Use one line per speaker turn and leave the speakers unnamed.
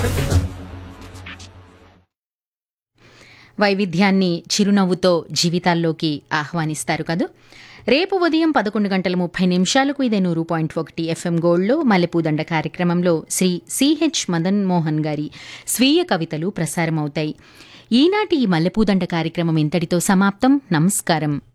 వైవిధ్యాన్ని చిరునవ్వుతో జీవితాల్లోకి ఆహ్వానిస్తారు కదూ. రేపు ఉదయం 11:30 ఇదే 100.1 FM గోల్డ్లో మల్లెపూదండ కార్యక్రమంలో శ్రీ సిహెచ్ మదన్ మోహన్ గారి స్వీయ కవితలు ప్రసారమవుతాయి. ఈనాటి ఈ మల్లెపూదండ కార్యక్రమం ఇంతటితో సమాప్తం. నమస్కారం.